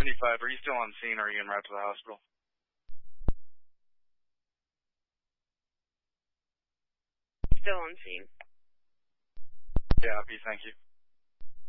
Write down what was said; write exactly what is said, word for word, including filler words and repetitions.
seventy-five, are you still on scene or are you en route to the hospital? Still on scene. Yeah, P, thank you.